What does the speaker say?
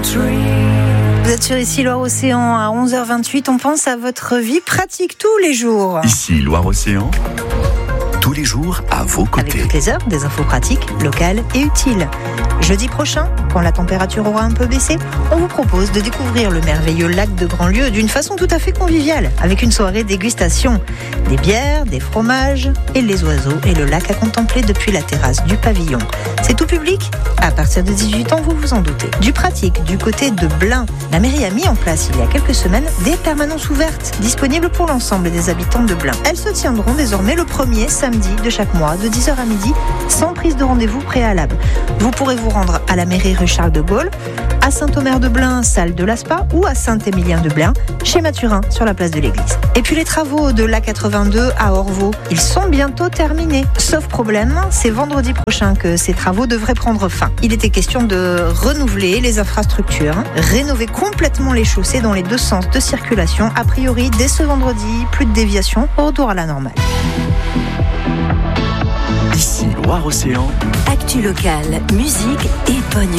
Vous êtes sur Ici Loire-Océan à 11h28. On pense à votre vie pratique tous les jours. Ici Loire-Océan, tous les jours à vos côtés. Avec toutes les heures, des infos pratiques, locales et utiles. Jeudi prochain, quand la température aura un peu baissé, on vous propose de découvrir le merveilleux lac de Grandlieu d'une façon tout à fait conviviale, avec une soirée dégustation. Des bières, des fromages et les oiseaux et le lac à contempler depuis la terrasse du pavillon. C'est tout public. À partir de 18 ans, vous vous en doutez. Du pratique, du côté de Blain. La mairie a mis en place il y a quelques semaines des permanences ouvertes, disponibles pour l'ensemble des habitants de Blain. Elles se tiendront désormais le premier samedi de chaque mois, de 10h à midi, sans prise de rendez-vous préalable. Vous pourrez vous rendre à la mairie rue Charles de Gaulle, à Saint-Omer-de-Blain, salle de l'ASPA, ou à Saint-Émilien-de-Blain, chez Mathurin, sur la place de l'église. Et puis les travaux de l'A82 à Orvaux, ils sont bientôt terminés. Sauf problème, c'est vendredi prochain que ces travaux devraient prendre fin. Il était question de renouveler les infrastructures, rénover complètement les chaussées dans les deux sens de circulation. A priori, dès ce vendredi, plus de déviation, retour à la normale. Ici Loire-Océan, Actu locale, musique et pognon.